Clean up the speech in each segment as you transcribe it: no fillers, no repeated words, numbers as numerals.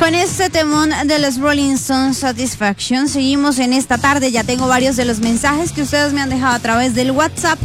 Con este temón de los Rolling Stones, Satisfaction, seguimos en esta tarde. Ya tengo varios de los mensajes que ustedes me han dejado a través del WhatsApp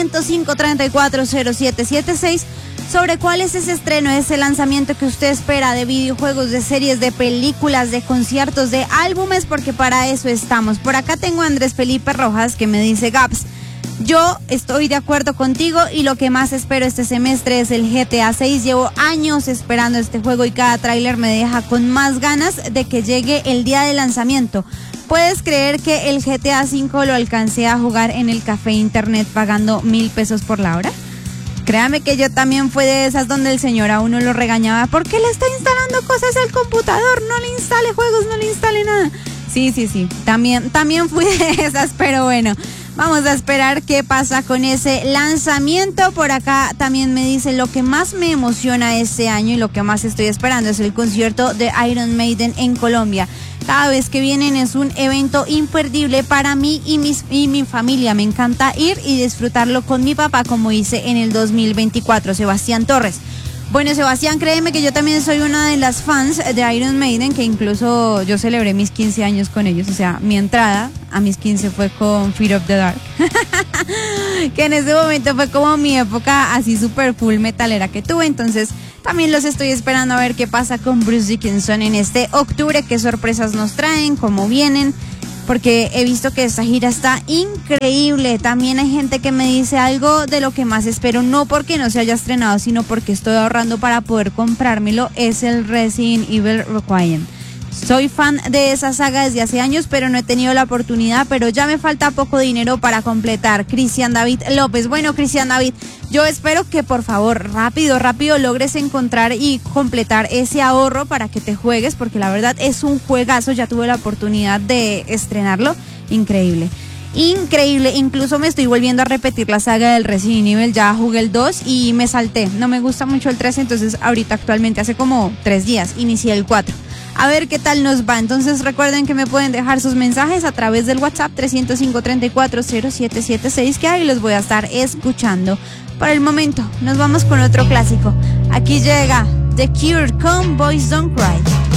305-340776 sobre cuál es ese estreno, ese lanzamiento que usted espera de videojuegos, de series, de películas, de conciertos, de álbumes, porque para eso estamos. Por acá tengo a Andrés Felipe Rojas que me dice: Gaps, yo estoy de acuerdo contigo y lo que más espero este semestre es el GTA 6. Llevo años esperando este juego y cada tráiler me deja con más ganas de que llegue el día de lanzamiento. ¿Puedes creer que el GTA 5 lo alcancé a jugar en el café internet pagando 1,000 pesos por la hora? Créame que yo también fui de esas donde el señor a uno lo regañaba. ¿Por qué le está instalando cosas al computador? No le instale juegos, no le instale nada. Sí. También fui de esas, pero bueno. Vamos a esperar qué pasa con ese lanzamiento. Por acá también me dice: lo que más me emociona este año y lo que más estoy esperando es el concierto de Iron Maiden en Colombia. Cada vez que vienen es un evento imperdible para mí y mi familia. Me encanta ir y disfrutarlo con mi papá como hice en el 2024. Sebastián Torres. Bueno, Sebastián, créeme que yo también soy una de las fans de Iron Maiden, que incluso yo celebré mis 15 años con ellos. O sea, mi entrada a mis 15 fue con Fear of the Dark, que en ese momento fue como mi época así super full metalera que tuve. Entonces también los estoy esperando a ver qué pasa con Bruce Dickinson en este octubre, qué sorpresas nos traen, cómo vienen, porque he visto que esta gira está increíble. También hay gente que me dice algo de lo que más espero, no porque no se haya estrenado, sino porque estoy ahorrando para poder comprármelo, es el Resident Evil Requiem. Soy fan de esa saga desde hace años, pero no he tenido la oportunidad, pero ya me falta poco dinero para completar. Cristian David López. Bueno, Cristian David, yo espero que por favor rápido logres encontrar y completar ese ahorro para que te juegues, porque la verdad es un juegazo. Ya tuve la oportunidad de estrenarlo. Increíble, incluso me estoy volviendo a repetir la saga del Resident Evil. Ya jugué el 2 y me salté, no me gusta mucho el 3, entonces ahorita actualmente hace como 3 días inicié el 4. A ver qué tal nos va. Entonces recuerden que me pueden dejar sus mensajes a través del WhatsApp 305-340776, que ahí los voy a estar escuchando. Por el momento nos vamos con otro clásico. Aquí llega The Cure con Boys Don't Cry.